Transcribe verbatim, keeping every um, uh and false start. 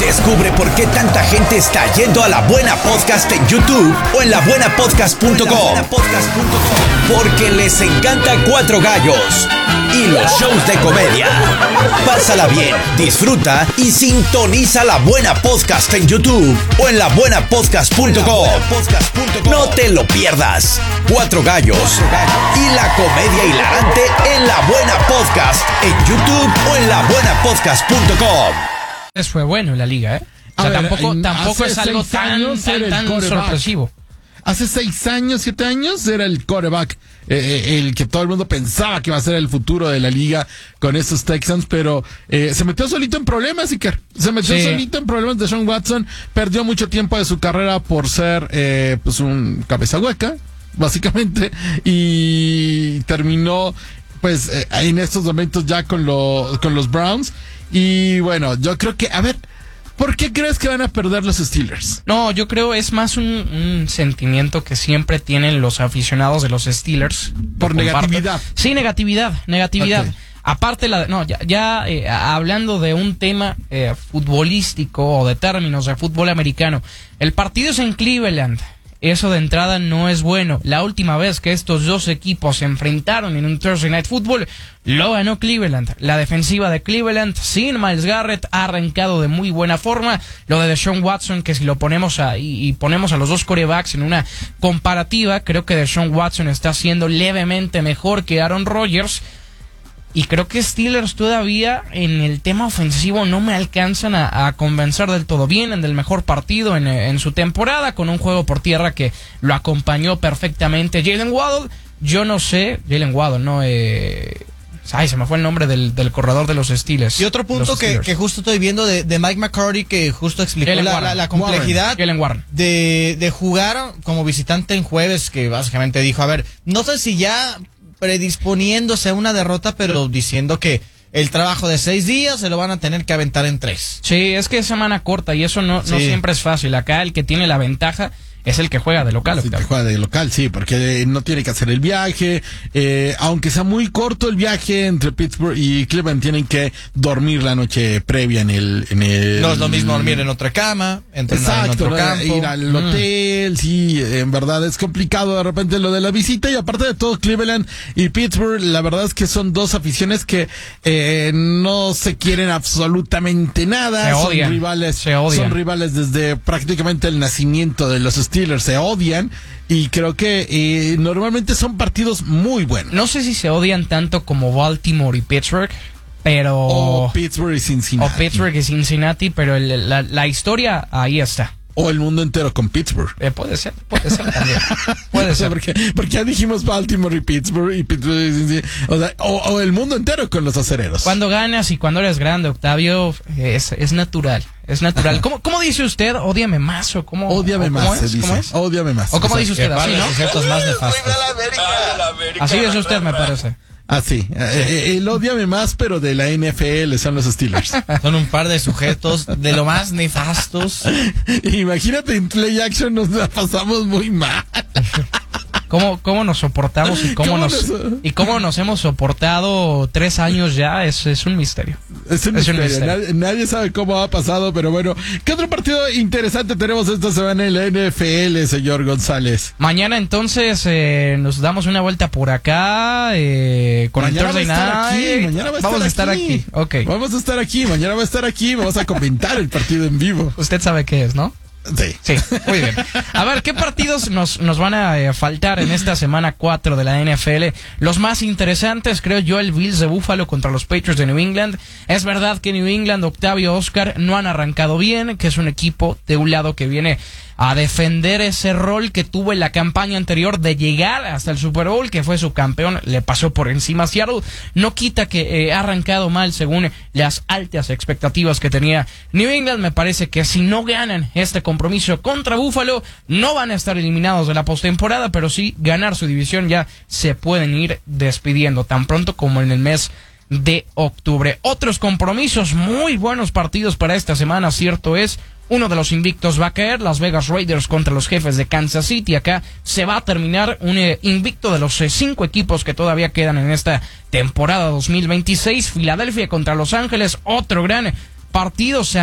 Descubre por qué tanta gente está yendo a La Buena Podcast en YouTube o en la buena podcast punto com. Porque les encanta Cuatro Gallos y los shows de comedia. Pásala bien, disfruta y sintoniza La Buena Podcast en YouTube o en la buena podcast punto com. No te lo pierdas. Cuatro Gallos y la comedia hilarante en La Buena Podcast en YouTube o en la buena podcast punto com. Eso fue bueno en la liga, ¿eh? O sea, A ver, tampoco, en- tampoco hace es algo seis tan, años tan, era el tan quarterback. sorpresivo. Hace seis años, siete años, era el quarterback, eh, el que todo el mundo pensaba que iba a ser el futuro de la liga con estos Texans, pero eh, se metió solito en problemas, Iker. Se metió Sí. solito en problemas de Sean Watson. Perdió mucho tiempo de su carrera por ser eh, pues un cabeza hueca, básicamente, y terminó pues eh, en estos momentos ya con, lo, con los Browns. Y bueno, yo creo que, a ver, ¿por qué crees que van a perder los Steelers? No, yo creo es más un, un sentimiento que siempre tienen los aficionados de los Steelers. Por Lo comparto. negatividad. Sí, negatividad, negatividad. Ok. Aparte, la, no, ya, ya eh, hablando de un tema eh, futbolístico o de términos de fútbol americano, el partido es en Cleveland. Eso de entrada no es bueno. La última vez que estos dos equipos se enfrentaron en un Thursday Night Football, lo ganó Cleveland. La defensiva de Cleveland, sin Myles Garrett, ha arrancado de muy buena forma. Lo de Deshaun Watson, que si lo ponemos a, y, y ponemos a los dos quarterbacks en una comparativa, creo que Deshaun Watson está siendo levemente mejor que Aaron Rodgers. Y creo que Steelers todavía en el tema ofensivo no me alcanzan a, a convencer del todo. Vienen del mejor partido en, en su temporada, con un juego por tierra que lo acompañó perfectamente Jalen Waddle. Yo no sé, Jalen Waddle, no... Eh, ay, se me fue el nombre del, del corredor de los Steelers. Y otro punto Los que, Steelers. que justo estoy viendo de, de Mike McCarthy, que justo explicó Jalen la, Warren. la, la complejidad Jalen Warren. de, de jugar como visitante en jueves, que básicamente dijo, a ver, no sé si ya predisponiéndose a una derrota, pero diciendo que el trabajo de seis días se lo van a tener que aventar en tres. Sí, es que es semana corta y eso no, no Sí. siempre es fácil. Acá el que tiene la ventaja es el que juega de local. Si te Octavio. juega de local, sí, porque eh, no tiene que hacer el viaje. Eh, aunque sea muy corto el viaje entre Pittsburgh y Cleveland, tienen que dormir la noche previa en el... En el No es lo mismo dormir en otra cama, entrenar en Exacto, otro ¿no? campo. Ir al hotel, sí, en verdad es complicado de repente lo de la visita. Y aparte de todo, Cleveland y Pittsburgh, la verdad es que son dos aficiones que eh, no se quieren absolutamente nada. Se son odian, rivales, se odian. son rivales desde prácticamente el nacimiento de los Steelers, se odian. Y creo que eh, normalmente son partidos muy buenos. No sé si se odian tanto como Baltimore y Pittsburgh, pero... O Pittsburgh y Cincinnati. o Pittsburgh y Cincinnati, pero el- la, la historia ahí está. O el mundo entero con Pittsburgh. Eh, puede ser, puede ser también. Puede ser. Porque, porque ya dijimos Baltimore y Pittsburgh y Pittsburgh y Cincinnati. O, sea, o, o el mundo entero con los acereros. Cuando ganas y cuando eres grande, Octavio, es, es natural. Es natural. ¿Cómo, ¿Cómo dice usted? Ódiame más o cómo. Ódiame o cómo más, es? se ¿Cómo dice. es? Ódiame más. ¿O cómo O sea, dice usted? Así, Para ¿no? los sujetos más nefastos. Así dice usted, me parece. Así. Eh, el ódiame más, pero de la N F L son los Steelers. Son un par de sujetos de lo más nefastos. Imagínate, en play action nos la pasamos muy mal. ¿Cómo, cómo nos soportamos y cómo, ¿Cómo nos, nos- y cómo nos hemos soportado tres años ya? Es, es un misterio. Es un Es un misterio. misterio. Nadie, nadie sabe cómo ha pasado, pero bueno. ¿Qué otro partido interesante tenemos esta semana en la N F L, señor González? Mañana entonces eh, nos damos una vuelta por acá eh, con Mañana el Thursday va a estar aquí, Night. mañana va a Vamos a estar estar aquí. Ok. Vamos a estar aquí, mañana va a estar aquí, vamos a comentar el partido en vivo. Usted sabe qué es, ¿no? Sí. Sí, muy bien. A ver, ¿qué partidos nos, nos van a eh, faltar en esta semana cuatro de la N F L? Los más interesantes, creo yo, el Bills de Buffalo contra los Patriots de New England. Es verdad que New England, Octavio, Oscar, no han arrancado bien, que es un equipo de un lado que viene a defender ese rol que tuvo en la campaña anterior de llegar hasta el Super Bowl, que fue su campeón, le pasó por encima a Seattle. No quita que eh, ha arrancado mal según las altas expectativas que tenía New England. Me parece que si no ganan este compromiso contra Buffalo, no van a estar eliminados de la postemporada, pero sí ganar su división ya se pueden ir despidiendo tan pronto como en el mes de octubre. Otros compromisos, muy buenos partidos para esta semana, cierto es. Uno de los invictos va a caer, Las Vegas Raiders contra los Jefes de Kansas City. Acá se va a terminar un eh, invicto de los eh, cinco equipos que todavía quedan en esta temporada dos mil veintiséis. Filadelfia contra Los Ángeles, otro gran partido. Se